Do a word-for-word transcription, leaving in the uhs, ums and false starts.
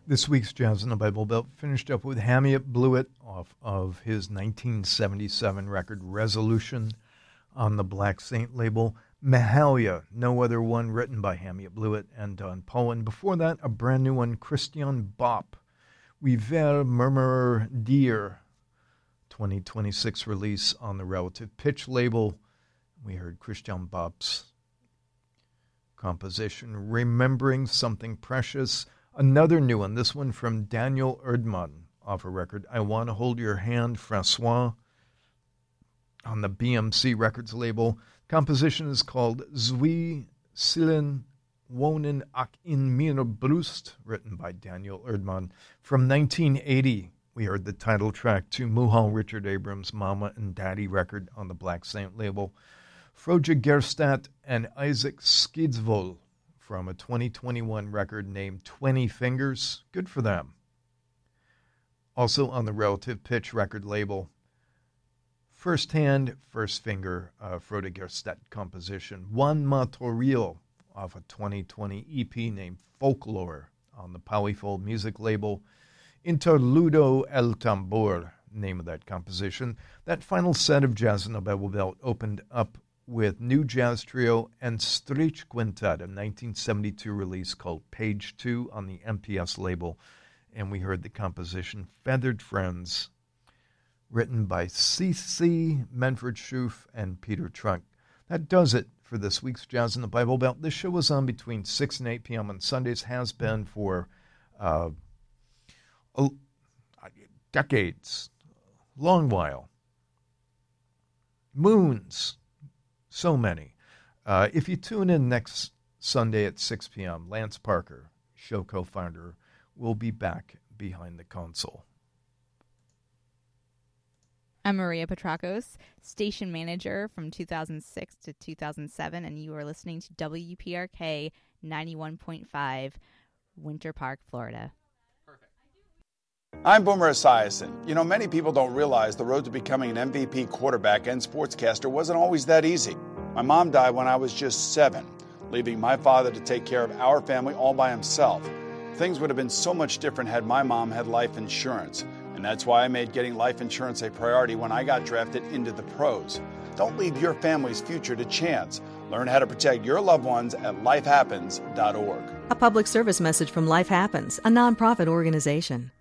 This week's Jazz in the Bible Belt finished up with Hamiet Bluiett off of his nineteen seventy-seven record Resolution on the Black Saint label. Mahalia, no other one written by Hamiet Bluiett and Don Paul. And before that, a brand new one, Christian Bop, We Ver Murmurer Dir, twenty twenty-six release on the Relative Pitch label. We heard Christian Bop's composition, Remembering Something Precious. Another new one, this one from Daniel Erdmann off a record, I Want to Hold Your Hand, Francois, on the B M C Records label. Composition is called Zwi Sillen Wonen Ak in Mir Brust, written by Daniel Erdmann. From nineteen eighty, we heard the title track to Muhal Richard Abrams' Mama and Daddy record on the Black Saint label. Froja Gerstadt and Isaac Skidsvold from a twenty twenty-one record named twenty Fingers. Good for them. Also on the Relative Pitch record label, First Hand, First Finger, uh, Froja Gerstadt composition, Juan Matoril off a twenty twenty E P named Folklore on the Polyfold Music label. Interludo El Tambor, name of that composition. That final set of Jazz in the Bible Belt opened up with new jazz trio and Strych Quintet, a nineteen seventy-two release called Page two on the M P S label. And we heard the composition Feathered Friends, written by C C, Manfred Schoof, and Peter Trunk. That does it for this week's Jazz in the Bible Belt. This show was on between six and eight p.m. on Sundays, has been for uh, decades, long while, moons, so many. Uh, if you tune in next Sunday at six p.m., Lance Parker, show co-founder, will be back behind the console. I'm Maria Petrakos, station manager from two thousand six to two thousand seven, and you are listening to W P R K ninety-one point five, Winter Park, Florida. I'm Boomer Esiason. You know, many people don't realize the road to becoming an M V P quarterback and sportscaster wasn't always that easy. My mom died when I was just seven, leaving my father to take care of our family all by himself. Things would have been so much different had my mom had life insurance, and that's why I made getting life insurance a priority when I got drafted into the pros. Don't leave your family's future to chance. Learn how to protect your loved ones at life happens dot org. A public service message from Life Happens, a nonprofit organization.